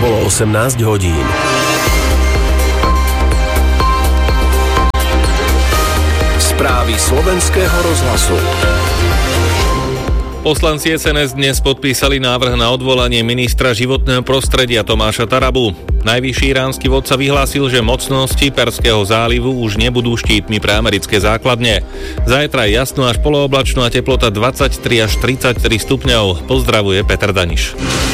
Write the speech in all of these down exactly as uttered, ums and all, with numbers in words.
bolo osemnásť hodín. Správy slovenského rozhlasu. Poslanci es en es dnes podpísali návrh na odvolanie ministra životného prostredia Tomáša Tarabu. Najvyšší iránsky vodca vyhlásil, že mocnosti Perského zálivu už nebudú štítmi pre americké základne. Zajtra je jasno až polooblačno a teplota dvadsaťtri až tridsaťtri stupňov. Pozdravuje Peter Daniš.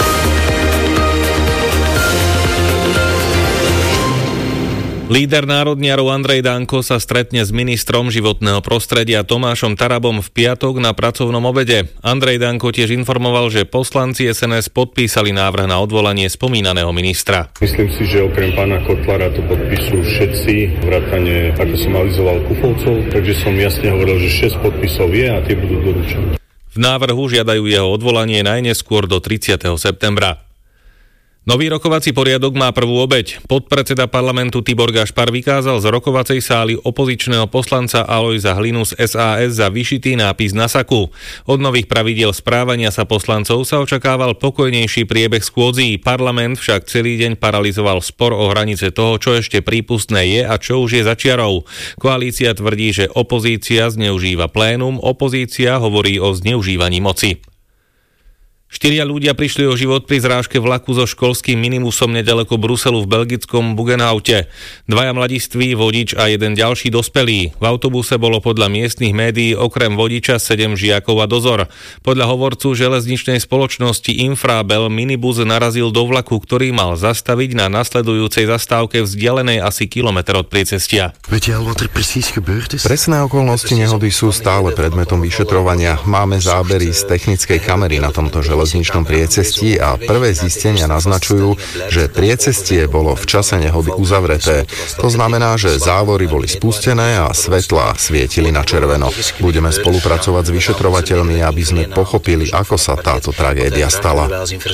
Líder národniarov Andrej Danko sa stretne s ministrom životného prostredia Tomášom Tarabom v piatok na pracovnom obede. Andrej Danko tiež informoval, že poslanci es en es podpísali návrh na odvolanie spomínaného ministra. Myslím si, že okrem pána Kotlára to podpisujú všetci, vrátane, ako som avizoval, Kufovcov, takže som jasne hovoril, že šesť podpisov je a tie budú doručené. V návrhu žiadajú jeho odvolanie najneskôr do tridsiateho septembra. Nový rokovací poriadok má prvú obeť. Podpredseda parlamentu Tibor Gašpar vykázal z rokovacej sály opozičného poslanca Alojza Hlinu z es a es za vyšitý nápis na saku. Od nových pravidiel správania sa poslancov sa očakával pokojnejší priebeh schôdzí. Parlament však celý deň paralyzoval spor o hranice toho, čo ešte prípustné je a čo už je za čiarou. Koalícia tvrdí, že opozícia zneužíva plénum, opozícia hovorí o zneužívaní moci. Štyria ľudia prišli o život pri zrážke vlaku so školským minibusom nedaleko Bruselu v belgickom Buggenhaute. Dvaja mladiství, vodič a jeden ďalší dospelý. V autobuse bolo podľa miestnych médií okrem vodiča sedem žiakov a dozor. Podľa hovorcu železničnej spoločnosti Infrabel minibus narazil do vlaku, ktorý mal zastaviť na nasledujúcej zastávke vzdialenej asi kilometr od priecestia. Presné okolnosti nehody sú stále predmetom vyšetrovania. Máme zábery z technickej kamery na tomto železničnom železničnom priecestí a prvé zistenia naznačujú, že priecestie bolo v čase nehody uzavreté. To znamená, že závory boli spustené a svetlá svietili na červeno. Budeme spolupracovať s vyšetrovateľmi, aby sme pochopili, ako sa táto tragédia stala.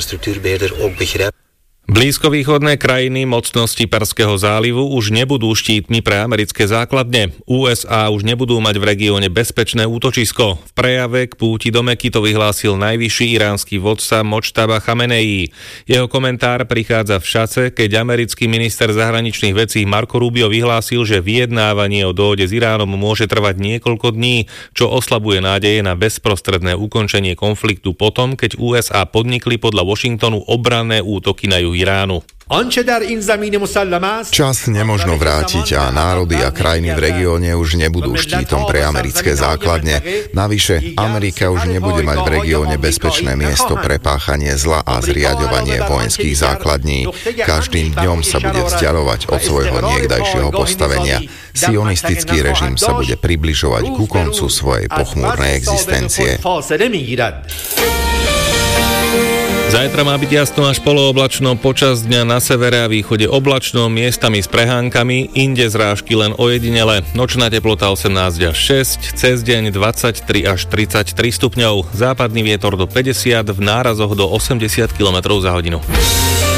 Blízkovýchodné krajiny mocnosti Perského zálivu už nebudú štítmi pre americké základne. ú es á už nebudú mať v regióne bezpečné útočisko. V prejave k púti do Meky to vyhlásil najvyšší iránsky vodca Modžtaba Chameneí. Jeho komentár prichádza v čase, keď americký minister zahraničných vecí Marco Rubio vyhlásil, že vyjednávanie o dohode s Iránom môže trvať niekoľko dní, čo oslabuje nádeje na bezprostredné ukončenie konfliktu potom, keď ú es á podnikli podľa Washingtonu obranné útoky na juh Iránu. Čas nemožno vrátiť a národy a krajiny v regióne už nebudú štítom pre americké základne. Navyše, Amerika už nebude mať v regióne bezpečné miesto pre páchanie zla a zriaďovanie vojenských základní. Každým dňom sa bude vzdialovať od svojho niekdajšieho postavenia. Sionistický režim sa bude približovať ku koncu svojej pochmúrnej existencie. Zajtra má byť jasno až polooblačno, počas dňa na severe a východe oblačno, miestami s prehánkami, inde zrážky len ojedinele. Nočná teplota osemnásť až šesť, cez deň dvadsaťtri až tridsaťtri stupňov, západný vietor do päťdesiat, v nárazoch do osemdesiat kilometrov za hodinu.